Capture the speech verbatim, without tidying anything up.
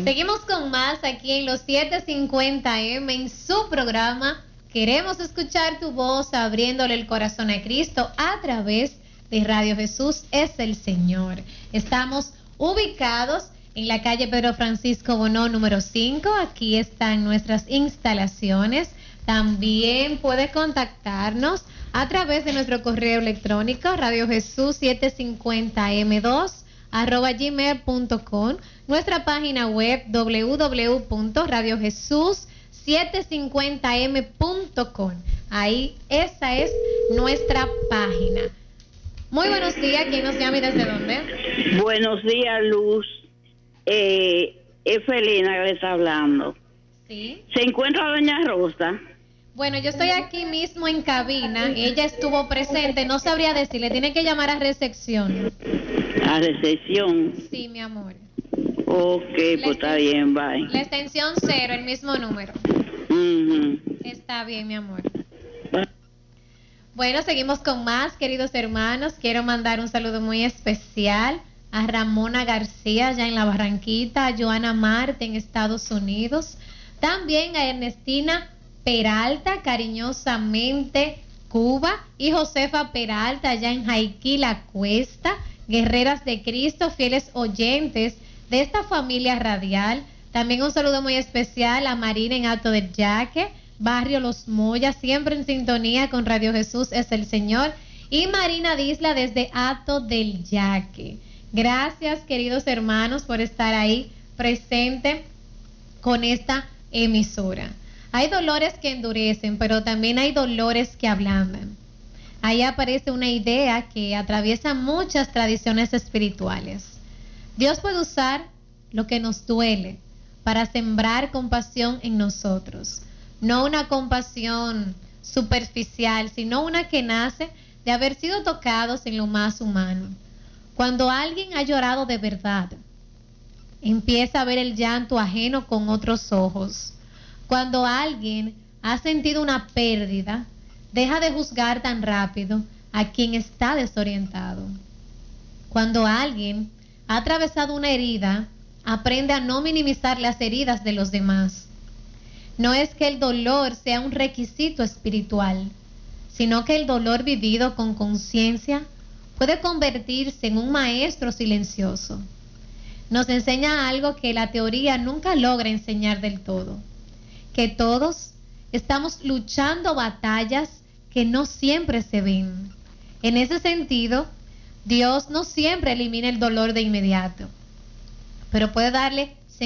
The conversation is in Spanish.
Seguimos con más aquí en los siete cincuenta eme en su programa Queremos Escuchar Tu Voz, abriéndole el corazón a Cristo a través de Radio Jesús es el Señor. Estamos ubicados en la calle Pedro Francisco Bonó número cinco. Aquí están nuestras instalaciones. También puede contactarnos a través de nuestro correo electrónico radiojesús setecientos cincuenta eme dos arroba gmail punto com, nuestra página web doble u doble u doble u punto radiojesús setecientos cincuenta eme punto com. Ahí, esa es nuestra página. Muy buenos días, ¿quién nos llama y desde dónde? Buenos días, Luz. Eh, es Felina que le está hablando. Sí. ¿Se encuentra doña Rosa? Bueno, yo estoy aquí mismo en cabina, ella estuvo presente, no sabría decirle, tiene que llamar a recepción. ¿A recepción? Sí, mi amor. Ok, pues está bien, bye. La extensión cero, el mismo número. Uh-huh. Está bien, mi amor. Bueno, seguimos con más, queridos hermanos. Quiero mandar un saludo muy especial a Ramona García, allá en La Barranquita, a Joana Marte en Estados Unidos, también a Ernestina Peralta, cariñosamente Cuba, y Josefa Peralta, allá en Jaiquí, La Cuesta, Guerreras de Cristo, fieles oyentes de esta familia radial. También un saludo muy especial a Marina en Alto del Yaque, Barrio Los Moyas, siempre en sintonía con Radio Jesús es el Señor, y Marina Disla desde Alto del Yaque. Gracias, queridos hermanos, por estar ahí presente con esta emisora. Hay dolores que endurecen, pero también hay dolores que ablandan. Ahí aparece una idea que atraviesa muchas tradiciones espirituales. Dios puede usar lo que nos duele para sembrar compasión en nosotros. No una compasión superficial, sino una que nace de haber sido tocados en lo más humano. Cuando alguien ha llorado de verdad, empieza a ver el llanto ajeno con otros ojos. Cuando alguien ha sentido una pérdida, deja de juzgar tan rápido a quien está desorientado. Cuando alguien ha atravesado una herida, aprende a no minimizar las heridas de los demás. No es que el dolor sea un requisito espiritual, sino que el dolor vivido con conciencia puede convertirse en un maestro silencioso. Nos enseña algo que la teoría nunca logra enseñar del todo, que todos estamos luchando batallas que no siempre se ven. En ese sentido, Dios no siempre elimina el dolor de inmediato, pero puede darle